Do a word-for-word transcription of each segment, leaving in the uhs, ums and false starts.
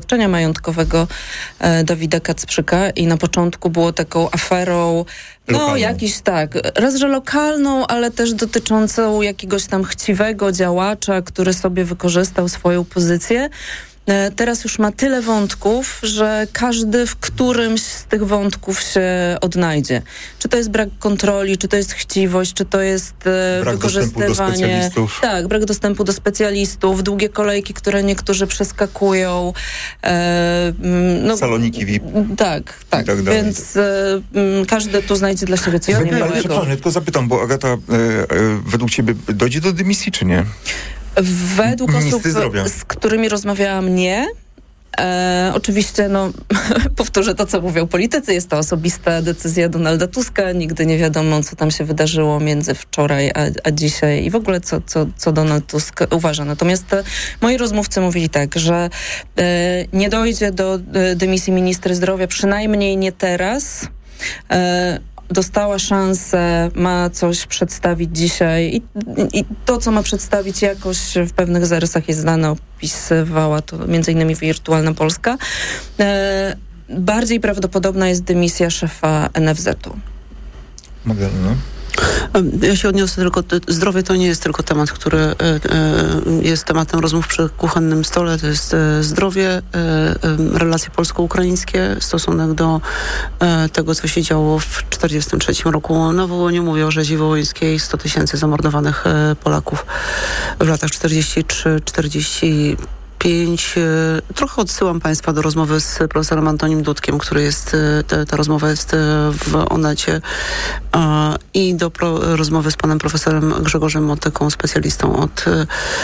oświadczenia majątkowego e, Dawida Kacprzyka i na początku było taką aferą, no Lokalną. jakiś tak, raz, że lokalną, ale też dotyczącą jakiegoś tam chciwego działacza, który sobie wykorzystał swoją pozycję. Teraz już ma tyle wątków, że każdy w którymś z tych wątków się odnajdzie. Czy to jest brak kontroli, czy to jest chciwość, czy to jest e, Brak wykorzystywanie... dostępu do specjalistów. Tak, brak dostępu do specjalistów, długie kolejki, które niektórzy przeskakują. E, no, Saloniki V I P. Tak, tak. I tak dalej. Więc e, m, każdy tu znajdzie dla siebie coś Ale niemiłego. przepraszam, ja tylko zapytam, bo Agata, e, e, według ciebie dojdzie do dymisji, czy nie? Według osób, Ministry zdrowia. z którymi rozmawiałam, nie. E, oczywiście, no, powtórzę to, co mówią politycy. Jest to osobista decyzja Donalda Tuska. Nigdy nie wiadomo, co tam się wydarzyło między wczoraj a, a dzisiaj i w ogóle, co, co, co Donald Tusk uważa. Natomiast e, moi rozmówcy mówili tak, że e, nie dojdzie do e, dymisji ministra zdrowia, przynajmniej nie teraz. E, Dostała szansę, ma coś przedstawić dzisiaj i, i to, co ma przedstawić, jakoś w pewnych zarysach jest znane, opisywała to między innymi Wirtualna Polska. E, bardziej prawdopodobna jest dymisja szefa N F Z-u. Magdalena? Ja się odniosę tylko, zdrowie to nie jest tylko temat, który e, jest tematem rozmów przy kuchennym stole, to jest e, zdrowie, e, e, relacje polsko-ukraińskie, stosunek do e, tego, co się działo w czterdziestym trzecim roku na Wołyniu. Mówię o rzezi wołyńskiej, sto tysięcy zamordowanych e, Polaków w latach czterdziesty trzeci czterdziesty pięć. Trochę odsyłam Państwa do rozmowy z profesorem Antonim Dudkiem, który jest, ta, ta rozmowa jest w Onecie, i do pro, rozmowy z panem profesorem Grzegorzem Motyką, specjalistą od e,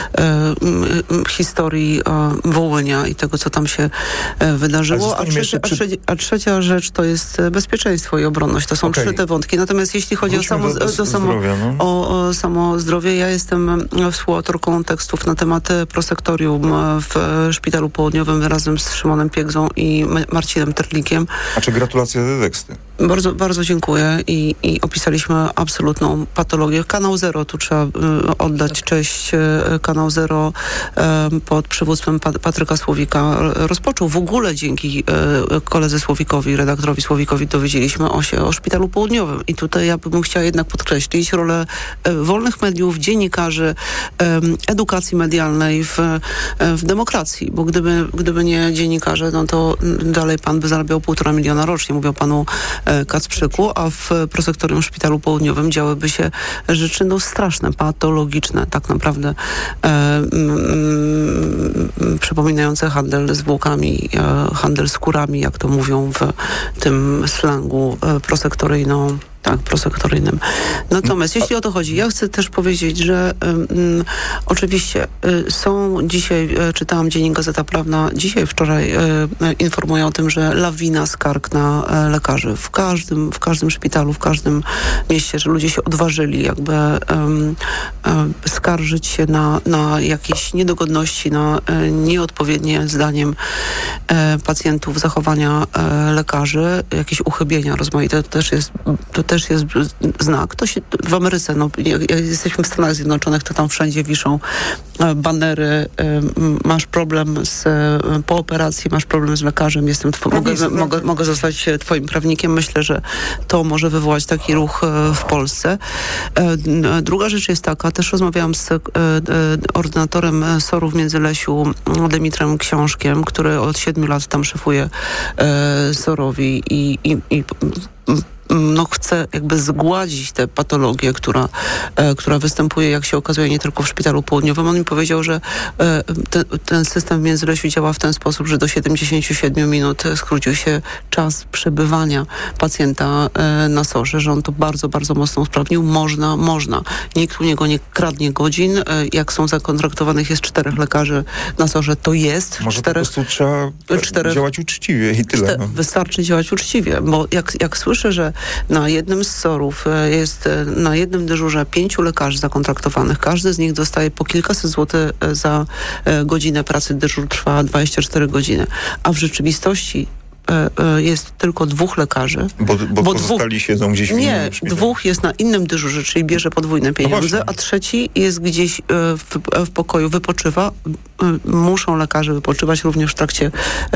historii e, Wołynia i tego, co tam się e, wydarzyło. A trzecia, przy... a, trzecia, a trzecia rzecz to jest bezpieczeństwo i obronność. To są okay. trzy te wątki. Natomiast jeśli chodzi Wróćmy o samo, do, do, do samo, zdrowia, no. o, o samo zdrowie, ja jestem współautorką tekstów na temat prosektorium w Szpitalu Południowym razem z Szymonem Piegzą i Marcinem Terlikiem. A czy gratulacje za teksty? Bardzo, bardzo dziękuję i, i opisaliśmy absolutną patologię. Kanał Zero, tu trzeba y, oddać cześć. Y, Kanał Zero y, pod przywództwem Pat- Patryka Słowika rozpoczął w ogóle dzięki y, koledze Słowikowi, redaktorowi Słowikowi dowiedzieliśmy o się o Szpitalu Południowym. I tutaj ja bym chciała jednak podkreślić rolę y, wolnych mediów, dziennikarzy, y, edukacji medialnej w, y, w demokracji, bo gdyby, gdyby nie dziennikarze, no to dalej pan by zarabiał półtora miliona rocznie, mówię o panu Kacprzyku, a w prosektorium Szpitalu Południowym działyby się rzeczy no straszne, patologiczne, tak naprawdę e, mm, przypominające handel zwłokami, e, handel skórami, jak to mówią w tym slangu e, prosektoryjno Tak, prosektoryjnym. Natomiast no, jeśli o to chodzi, ja chcę też powiedzieć, że um, oczywiście y, są dzisiaj, y, czytałam dziennik Gazeta Prawna, dzisiaj, wczoraj y, y, informują o tym, że lawina skarg na y, lekarzy. W każdym, w każdym szpitalu, w każdym mieście, że ludzie się odważyli jakby um, y, skarżyć się na, na jakieś niedogodności, na y, nieodpowiednie zdaniem y, pacjentów zachowania y, lekarzy, jakieś uchybienia rozmaite. To też jest, to też też jest znak. To się w Ameryce, no, jak, jak jesteśmy w Stanach Zjednoczonych, to tam wszędzie wiszą e, banery, e, masz problem z, e, po operacji, masz problem z lekarzem, jestem tw- mogę, mogę, mogę zostać twoim prawnikiem. Myślę, że to może wywołać taki ruch e, w Polsce. E, druga rzecz jest taka, też rozmawiałam z e, e, ordynatorem SOR-u w Międzylesiu, Demitrem Książkiem, który od siedmiu lat tam szefuje e, SOR-owi i, i, i no chce jakby zgładzić tę patologię, która, e, która występuje, jak się okazuje, nie tylko w Szpitalu Południowym. On mi powiedział, że e, te, ten system w Międzylesiu działa w ten sposób, że do siedemdziesiąt siedem minut skrócił się czas przebywania pacjenta e, na sorze, że on to bardzo, bardzo mocno usprawnił. Można, można. Nikt u niego nie kradnie godzin. E, jak są zakontraktowanych jest czterech lekarzy na sorze, to jest. Może czterech, po prostu trzeba czterech, działać uczciwie i tyle. Czter, no. Wystarczy działać uczciwie, bo jak, jak słyszę, że na jednym z sorów jest na jednym dyżurze pięciu lekarzy zakontraktowanych. Każdy z nich dostaje po kilkaset złotych za godzinę pracy. Dyżur trwa dwadzieścia cztery godziny. A w rzeczywistości jest tylko dwóch lekarzy. Bo, bo, bo pozostali dwóch, siedzą gdzieś w innym Nie, szpitalu. Dwóch jest na innym dyżurze, czyli bierze podwójne pieniądze, no a trzeci jest gdzieś w, w pokoju, wypoczywa. Muszą lekarze wypoczywać również w trakcie